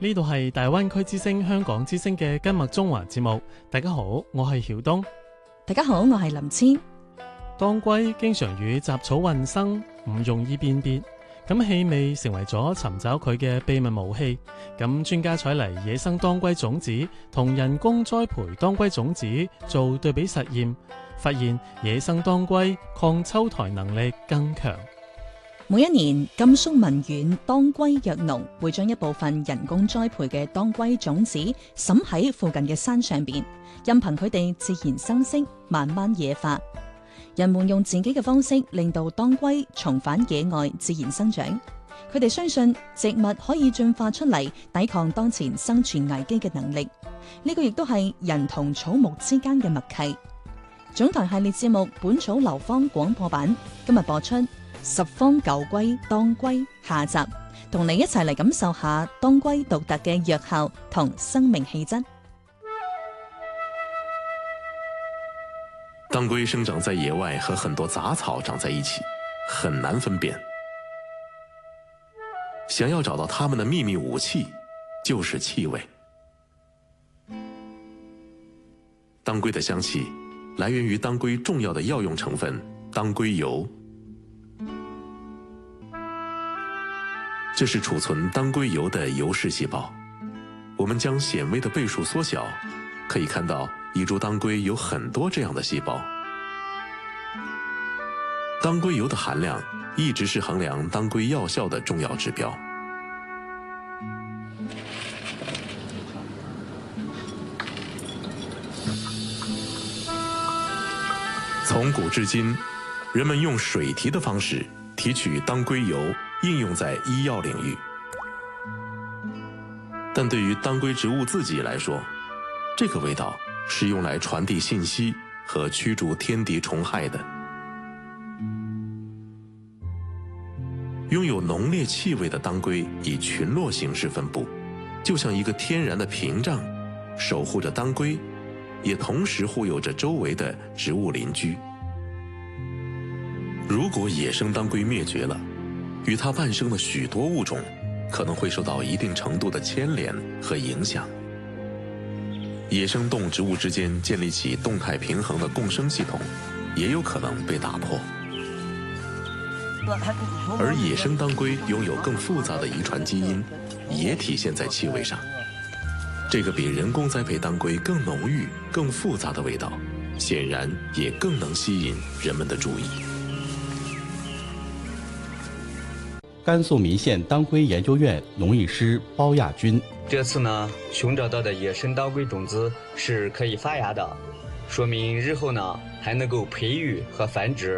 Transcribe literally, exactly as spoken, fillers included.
呢度係大灣區之聲香港之聲嘅今日中華節目。大家好，我係曉東。 大家好，我係林千。 當歸經常與雜草混生，唔容易辨別，咁氣味成為咗尋找佢嘅秘密武器。咁專家採嚟野生當歸種子同人工栽培當歸種子做對比實驗，發現野生當歸抗秋台能力更強。 每一年，甘肅文縣當歸藥農會將一部分人工栽培嘅當歸種子撒喺附近嘅山上邊，任憑佢哋自然生息，慢慢野化。人們用自己嘅方式令到當歸重返野外自然生長。佢哋相信植物可以進化出嚟抵抗當前生存危機嘅能力，呢個亦都係人同草木之間嘅默契。總台系列節目《本草流芳》廣播版今日播出十方舊歸當歸下集，同你一齊嚟感受下當歸獨特嘅藥效同生命氣質。 當歸生長在野外，和很多雜草長在一起，很難分辨。想要找到它們的秘密武器，就是氣味。當歸的香氣來源於當歸重要的藥用成分當歸油。這是儲存當歸油的油室細胞。我們將顯微的倍數縮小，可以看到一株當歸有很多這樣的細胞。當歸油的含量一直是衡量當歸藥效的重要指標。從古至今，人們用水提的方式提取當歸油，應用在醫藥領域。但對於當歸植物自己來說，這個味道是用來傳遞信息和驅逐天敵蟲害的。擁有濃烈氣味的當歸以群落形式分布，就像一個天然的屏障，守護着當歸，也同時護佑着周圍的植物鄰居。如果野生當歸滅絕了，與它伴生的許多物種可能會受到一定程度的牽連和影響。野生動植物之間建立起動態平衡的共生系統，也有可能被打破。而野生當歸擁有更複雜的遺傳基因，也體現在氣味上。這個比人工栽培當歸更濃郁、更複雜的味道，顯然也更能吸引人們的注意。 甘肅岷縣當歸研究院農藝師包亞軍： 這次呢，尋找到的野生當歸種子是可以發芽的，說明日後呢還能夠培育和繁殖。